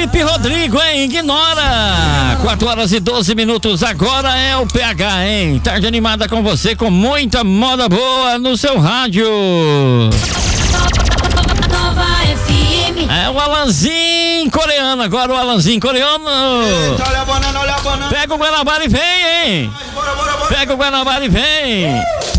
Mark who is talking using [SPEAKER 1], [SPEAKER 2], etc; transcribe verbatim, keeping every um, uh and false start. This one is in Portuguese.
[SPEAKER 1] Felipe Rodrigo, hein? Ignora. quatro horas e doze minutos. Agora é o P H, hein? Tarde animada com você, com muita moda boa no seu rádio.
[SPEAKER 2] Nova F M.
[SPEAKER 1] É o Alanzinho coreano. Agora o Alanzinho coreano.
[SPEAKER 3] Eita, olha a banana, olha a banana.
[SPEAKER 1] Pega o Guanabara e vem, hein?
[SPEAKER 3] Bora, bora, bora.
[SPEAKER 1] Pega o Guanabara e vem.